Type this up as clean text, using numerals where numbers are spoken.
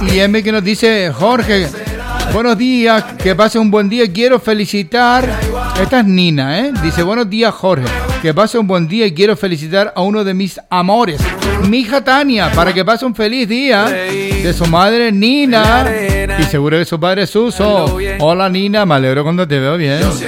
Y M que nos dice, Jorge, buenos días, que pase un buen día, quiero felicitar, esta es Nina, dice, buenos días Jorge, que pase un buen día y quiero felicitar a uno de mis amores, mi hija Tania, para que pase un feliz día, de su madre Nina, y seguro que su padre es Suso. Hola Nina, me alegro cuando te veo bien.